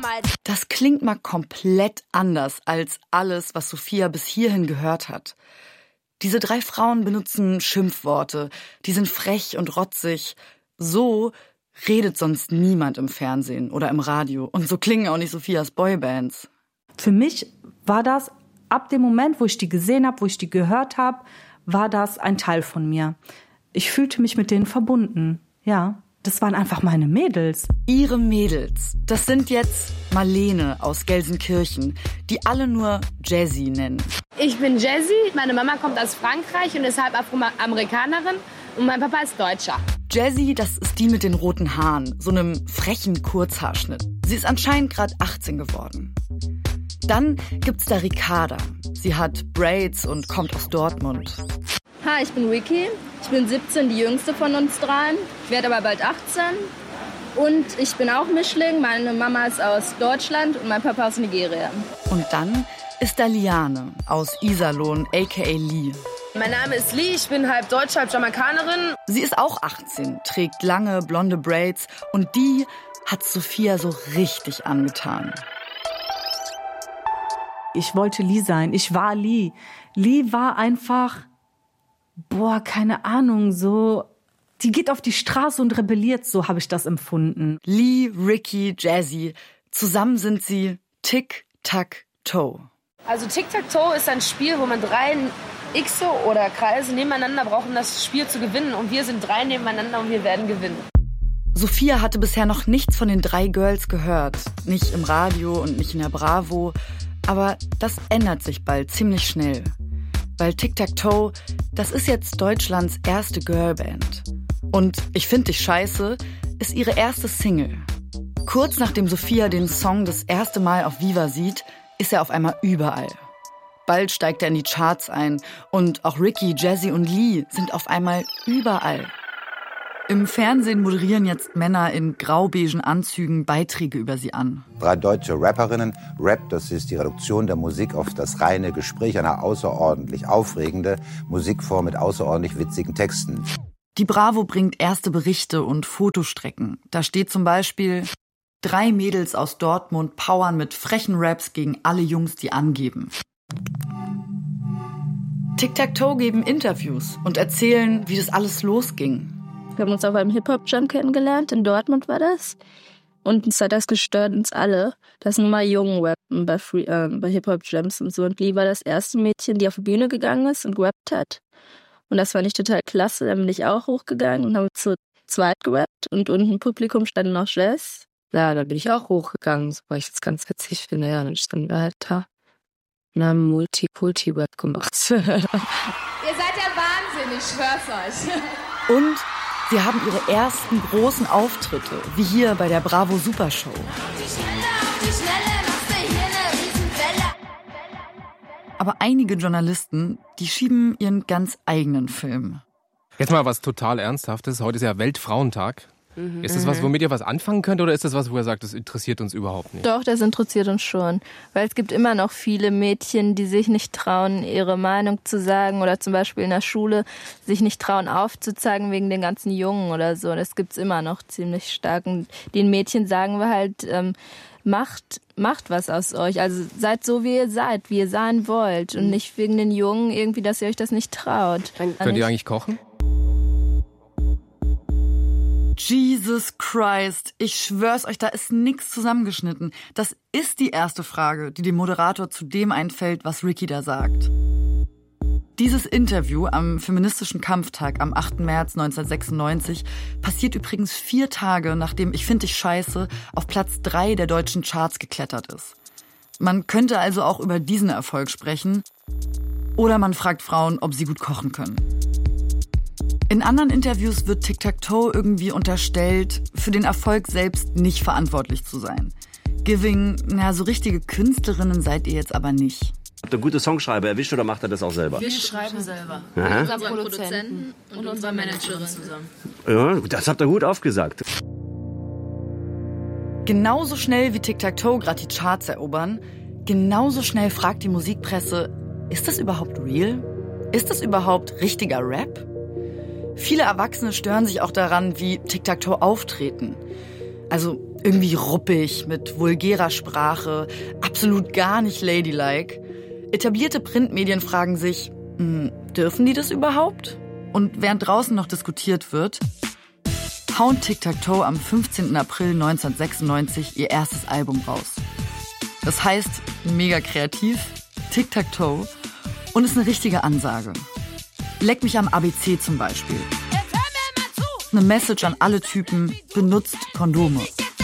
Das klingt mal komplett anders als alles, was Sophia bis hierhin gehört hat. Diese 3 Frauen benutzen Schimpfworte, die sind frech und rotzig. So redet sonst niemand im Fernsehen oder im Radio. Und so klingen auch nicht Sophias Boybands. Für mich war das, ab dem Moment, wo ich die gesehen habe, wo ich die gehört habe, war das ein Teil von mir. Ich fühlte mich mit denen verbunden, ja. Das waren einfach meine Mädels. Ihre Mädels, das sind jetzt Marlene aus Gelsenkirchen, die alle nur Jazzy nennen. Ich bin Jazzy, meine Mama kommt aus Frankreich und ist halb Afroamerikanerin und mein Papa ist Deutscher. Jazzy, das ist die mit den roten Haaren, so einem frechen Kurzhaarschnitt. Sie ist anscheinend gerade 18 geworden. Dann gibt's da Ricarda. Sie hat Braids und kommt aus Dortmund. Hi, ich bin Vicky. Ich bin 17, die jüngste von uns dreien. Ich werde aber bald 18. Und ich bin auch Mischling. Meine Mama ist aus Deutschland und mein Papa aus Nigeria. Und dann ist da Liane aus Iserlohn, a.k.a. Lee. Mein Name ist Lee, ich bin halb Deutsche, halb Jamaikanerin. Sie ist auch 18, trägt lange, blonde Braids und die hat Sophia so richtig angetan. Ich wollte Lee sein, ich war Lee. Lee war einfach, keine Ahnung, so, die geht auf die Straße und rebelliert, so habe ich das empfunden. Lee, Ricky, Jazzy, zusammen sind sie Tic-Tac-Toe. Also Tic-Tac-Toe ist ein Spiel, wo man 3 Xe oder Kreise nebeneinander braucht, um das Spiel zu gewinnen. Und wir sind 3 nebeneinander und wir werden gewinnen. Sophia hatte bisher noch nichts von den 3 Girls gehört. Nicht im Radio und nicht in der Bravo. Aber das ändert sich bald ziemlich schnell. Weil Tic-Tac-Toe, das ist jetzt Deutschlands erste Girlband. Und Ich find dich scheiße ist ihre erste Single. Kurz nachdem Sophia den Song das erste Mal auf Viva sieht, ist er auf einmal überall. Bald steigt er in die Charts ein und auch Ricky, Jazzy und Lee sind auf einmal überall. Im Fernsehen moderieren jetzt Männer in graubeigen Anzügen Beiträge über sie an. 3 deutsche Rapperinnen. Rap, das ist die Reduktion der Musik auf das reine Gespräch, eine außerordentlich aufregende Musikform mit außerordentlich witzigen Texten. Die Bravo bringt erste Berichte und Fotostrecken. Da steht zum Beispiel: 3 Mädels aus Dortmund powern mit frechen Raps gegen alle Jungs, die angeben. Tic-Tac-Toe geben Interviews und erzählen, wie das alles losging. Wir haben uns auf einem Hip-Hop-Jam kennengelernt, in Dortmund war das. Und uns hat das gestört, uns alle, dass nur mal Jungen rappen bei Hip-Hop-Jams und so. Und Lee war das erste Mädchen, die auf die Bühne gegangen ist und gerappt hat. Und das fand ich total klasse. Dann bin ich auch hochgegangen und habe zu zweit gerappt. Und unten im Publikum standen noch Jazz. Ja, da bin ich auch hochgegangen, weil ich das ganz witzig finde. Ja, dann standen wir halt da und haben Multikulti-Rap gemacht. Ihr seid ja Wahnsinn, ich schwör's euch. Und sie haben ihre ersten großen Auftritte, wie hier bei der Bravo Supershow. Aber einige Journalisten, die schieben ihren ganz eigenen Film. Jetzt mal was total Ernsthaftes. Heute ist ja Weltfrauentag. Ist das was, womit ihr was anfangen könnt, oder ist das was, wo ihr sagt, das interessiert uns überhaupt nicht? Doch, das interessiert uns schon. Weil es gibt immer noch viele Mädchen, die sich nicht trauen, ihre Meinung zu sagen, oder zum Beispiel in der Schule sich nicht trauen aufzuzeigen wegen den ganzen Jungen oder so. Das gibt's immer noch ziemlich stark. Und den Mädchen sagen wir halt, macht was aus euch. Also seid so, wie ihr sein wollt. Und nicht wegen den Jungen irgendwie, dass ihr euch das nicht traut. Könnt ihr eigentlich kochen? Jesus Christ, ich schwör's euch, da ist nichts zusammengeschnitten. Das ist die erste Frage, die dem Moderator zu dem einfällt, was Ricky da sagt. Dieses Interview am Feministischen Kampftag am 8. März 1996 passiert übrigens 4 Tage, nachdem Ich find dich scheiße auf Platz 3 der deutschen Charts geklettert ist. Man könnte also auch über diesen Erfolg sprechen. Oder man fragt Frauen, ob sie gut kochen können. In anderen Interviews wird Tic-Tac-Toe irgendwie unterstellt, für den Erfolg selbst nicht verantwortlich zu sein. Giving, so richtige Künstlerinnen seid ihr jetzt aber nicht. Habt ihr gute Songschreiber erwischt oder macht er das auch selber? Wir schreiben selber. Mit unserem Produzenten und unserer Managerin zusammen. Ja, das habt ihr gut aufgesagt. Genauso schnell wie Tic-Tac-Toe gerade die Charts erobern, genauso schnell fragt die Musikpresse, ist das überhaupt real? Ist das überhaupt richtiger Rap? Viele Erwachsene stören sich auch daran, wie Tic-Tac-Toe auftreten. Also Irgendwie ruppig, mit vulgärer Sprache, absolut gar nicht ladylike. Etablierte Printmedien fragen sich, dürfen die das überhaupt? Und während draußen noch diskutiert wird, hauen Tic-Tac-Toe am 15. April 1996 ihr erstes Album raus. Das heißt, mega kreativ, Tic-Tac-Toe, und ist eine richtige Ansage. Leck mich am ABC zum Beispiel. Eine Message an alle Typen, benutzt Kondome.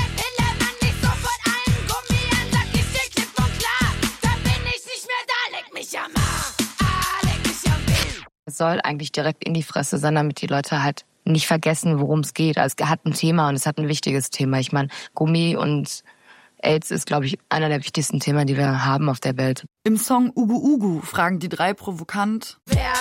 Es soll eigentlich direkt in die Fresse sein, damit die Leute halt nicht vergessen, worum es geht. Also es hat ein Thema und es hat ein wichtiges Thema. Ich meine, Gummi und AIDS ist, glaube ich, einer der wichtigsten Themen, die wir haben auf der Welt. Im Song Ugu Ugu fragen die 3 provokant: